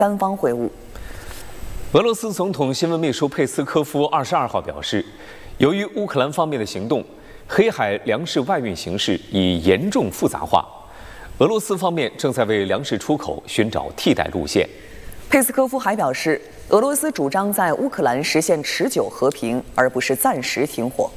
三方会晤。 俄罗斯总统新闻秘书佩斯科夫22号表示，由于乌克兰方面的行动，黑海粮食外运形势已严重复杂化，俄罗斯方面正在为粮食出口寻找替代路线。 佩斯科夫还表示，俄罗斯主张在乌克兰实现持久和平，而不是暂时停火。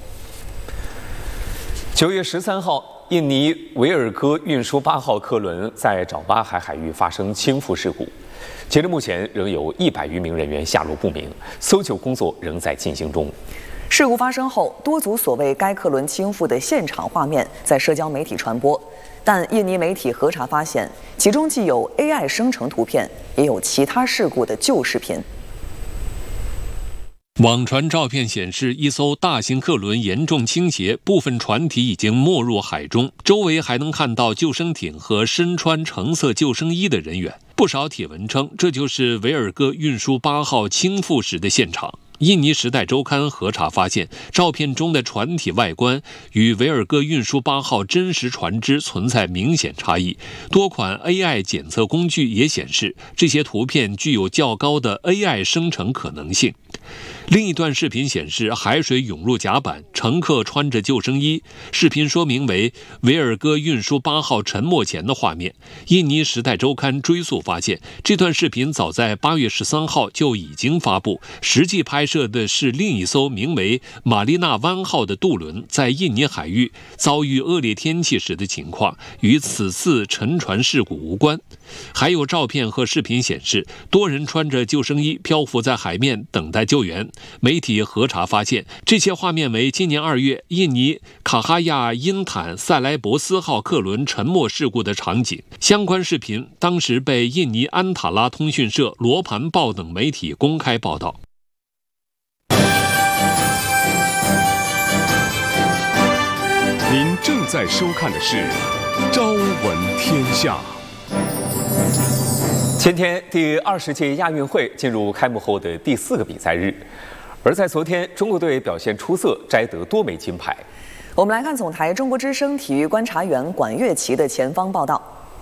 9月13号，印尼维尔戈运输8号客轮在爪巴海海域发生倾覆事故。截至目前，仍有100余名人员下落不明，搜救工作仍在进行中。 事故发生后，多组所谓该客轮倾覆的现场画面在社交媒体传播，但印尼媒体核查发现，其中既有 AI 生成图片，也有其他事故的旧视频。 网传照片显示，一艘大型客轮严重倾斜，部分船体已经没入海中，周围还能看到救生艇和身穿橙色救生衣的人员。不少帖文称，这就是维尔戈运输8号倾覆时的现场。印尼时代周刊核查发现，照片中的船体外观与维尔戈运输8号真实船只存在明显差异。多款 AI 检测工具也显示，这些图片具有较高的 AI 生成可能性。另一段视频显示，海水涌入甲板，乘客穿着救生衣。视频说明为维尔戈运输8号沉没前的画面。印尼时代周刊追溯发现，这段视频早在8月13号就已经发布，实际拍摄的是另一艘名为玛丽娜湾号的渡轮在印尼海域遭遇恶劣天气时的情况，与此次沉船事故无关。还有照片和视频显示，多人穿着救生衣漂浮在海面等待救援。媒体核查发现，这些画面为今年2月印尼卡哈亚因坦塞莱博斯号客轮沉没事故的场景。相关视频当时被印尼安塔拉通讯社、罗盘报等媒体公开报道。 您正在收看的是《朝闻天下》。 前天，第20届亚运会进入开幕后的第4个比赛日，而在昨天，中国队表现出色，摘得多枚金牌。 我们来看总台中国之声体育观察员管乐琪的前方报道。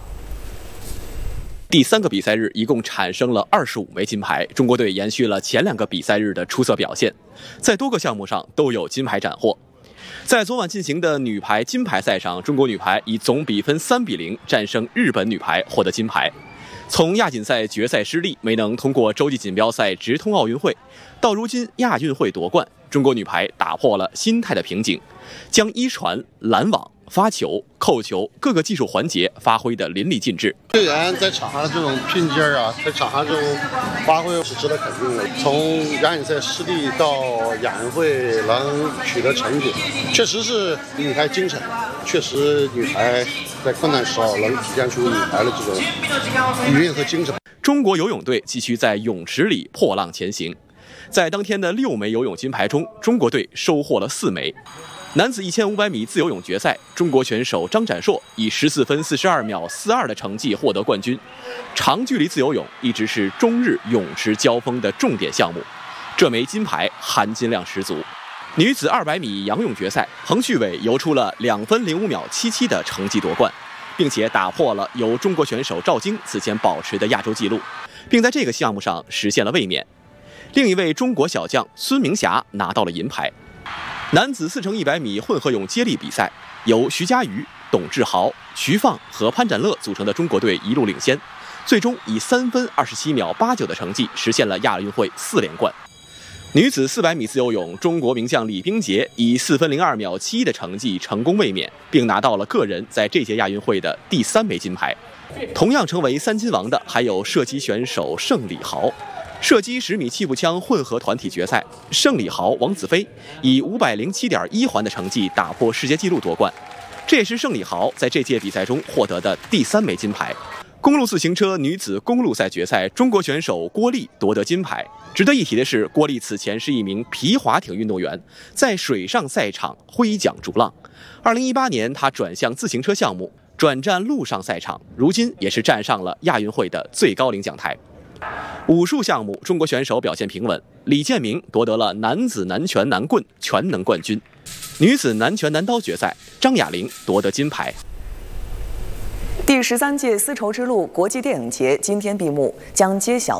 第3个比赛日一共产生了25枚金牌，中国队延续了前2个比赛日的出色表现，在多个项目上都有金牌斩获。在昨晚进行的女排金牌赛上，中国女排以总比分3-0战胜日本女排，获得金牌。从亚锦赛决赛失利，没能通过洲际锦标赛直通奥运会，到如今亚运会夺冠，中国女排打破了心态的瓶颈，将一传、拦网、发球、扣球各个技术环节发挥得淋漓尽致。 队员在场上这种拼劲儿啊，在场上这种发挥是值得肯定的。从亚锦赛失利到亚运会能取得成绩，确实是女排精神，确实女排在困难时候能体现出女排的这种底蕴和精神。 中国游泳队继续在泳池里破浪前行，在当天的6枚游泳金牌中，中国队收获了4枚。男子1500米自由泳决赛，中国选手张展硕以14分42秒42的成绩获得冠军。长距离自由泳一直是中日泳池交锋的重点项目，这枚金牌含金量十足。女子200米仰泳决赛，彭旭伟游出了2分05秒77的成绩夺冠，并且打破了由中国选手赵晶此前保持的亚洲纪录，并在这个项目上实现了卫冕。另一位中国小将孙明霞拿到了银牌。男子4×100米混合泳接力比赛，由徐嘉余、董志豪、徐放和潘展乐组成的中国队一路领先，最终以3分27秒89的成绩实现了亚运会4连冠。女子400米自由泳，中国名将李冰洁以4分02秒71的成绩成功卫冕，并拿到了个人在这届亚运会的第3枚金牌。同样成为3金王的还有射击选手盛礼豪。射击10米气步枪混合团体决赛，盛礼豪、王子飞以507.1环的成绩打破世界纪录夺冠，这也是盛礼豪在这届比赛中获得的第3枚金牌。公路自行车女子公路赛决赛，中国选手郭丽夺得金牌。值得一提的是，郭丽此前是一名皮划艇运动员，在水上赛场挥桨逐浪。2018年，她转向自行车项目，转战陆上赛场，如今也是站上了亚运会的最高领奖台。武术项目，中国选手表现平稳，李建明夺得了男子南拳南棍全能冠军。女子南拳南刀决赛，张雅玲夺得金牌。 第13届丝绸之路国际电影节今天闭幕，将揭晓